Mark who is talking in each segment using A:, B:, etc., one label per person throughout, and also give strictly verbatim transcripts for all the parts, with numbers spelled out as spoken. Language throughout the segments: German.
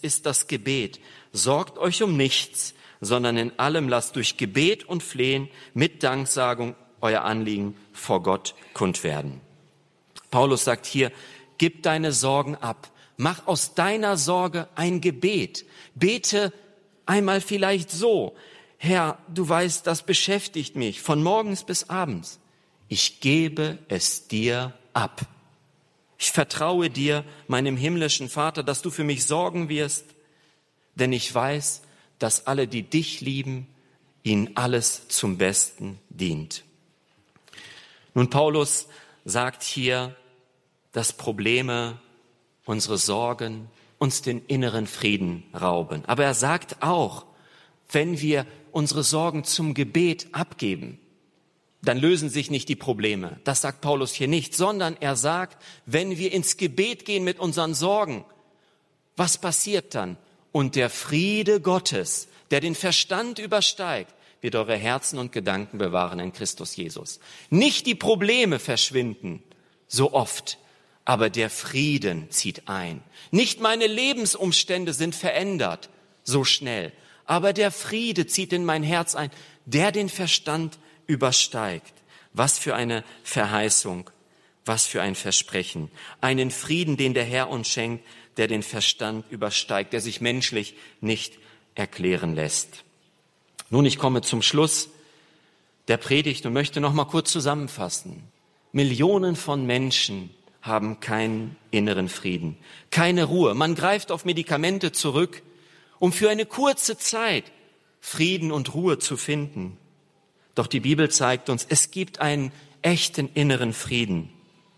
A: ist das Gebet. Sorgt euch um nichts, sondern in allem lasst durch Gebet und Flehen mit Danksagung euer Anliegen vor Gott kund werden. Paulus sagt hier, gib deine Sorgen ab. Mach aus deiner Sorge ein Gebet. Bete einmal vielleicht so: Herr, du weißt, das beschäftigt mich von morgens bis abends. Ich gebe es dir ab. Ich vertraue dir, meinem himmlischen Vater, dass du für mich sorgen wirst, denn ich weiß, dass alle, die dich lieben, ihnen alles zum Besten dient. Nun, Paulus sagt hier, dass Probleme, unsere Sorgen uns den inneren Frieden rauben. Aber er sagt auch, wenn wir unsere Sorgen zum Gebet abgeben, dann lösen sich nicht die Probleme. Das sagt Paulus hier nicht, sondern er sagt, wenn wir ins Gebet gehen mit unseren Sorgen, was passiert dann? Und der Friede Gottes, der den Verstand übersteigt, wird eure Herzen und Gedanken bewahren in Christus Jesus. Nicht die Probleme verschwinden so oft, aber der Frieden zieht ein. Nicht meine Lebensumstände sind verändert so schnell, aber der Friede zieht in mein Herz ein, der den Verstand übersteigt. Was für eine Verheißung, was für ein Versprechen. Einen Frieden, den der Herr uns schenkt, der den Verstand übersteigt, der sich menschlich nicht erklären lässt. Nun, ich komme zum Schluss der Predigt und möchte noch mal kurz zusammenfassen. Millionen von Menschen haben keinen inneren Frieden, keine Ruhe. Man greift auf Medikamente zurück, um für eine kurze Zeit Frieden und Ruhe zu finden. Doch die Bibel zeigt uns, es gibt einen echten inneren Frieden.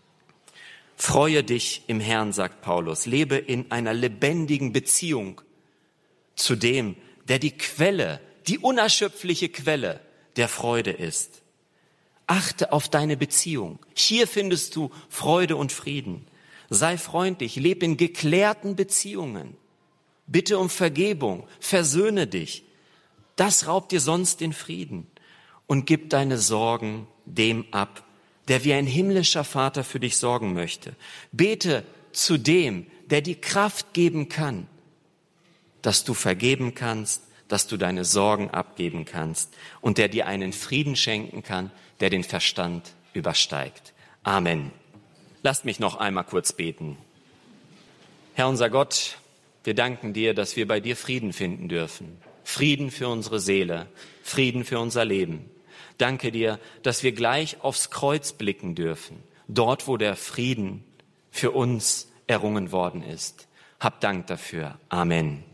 A: Freue dich im Herrn, sagt Paulus. Lebe in einer lebendigen Beziehung zu dem, der die Quelle, die unerschöpfliche Quelle der Freude ist. Achte auf deine Beziehung. Hier findest du Freude und Frieden. Sei freundlich, lebe in geklärten Beziehungen. Bitte um Vergebung, versöhne dich. Das raubt dir sonst den Frieden. Und gib deine Sorgen dem ab, der wie ein himmlischer Vater für dich sorgen möchte. Bete zu dem, der die Kraft geben kann, dass du vergeben kannst, dass du deine Sorgen abgeben kannst und der dir einen Frieden schenken kann, der den Verstand übersteigt. Amen. Lasst mich noch einmal kurz beten. Herr unser Gott, wir danken dir, dass wir bei dir Frieden finden dürfen. Frieden für unsere Seele, Frieden für unser Leben. Danke dir, dass wir gleich aufs Kreuz blicken dürfen, dort, wo der Frieden für uns errungen worden ist. Hab Dank dafür. Amen.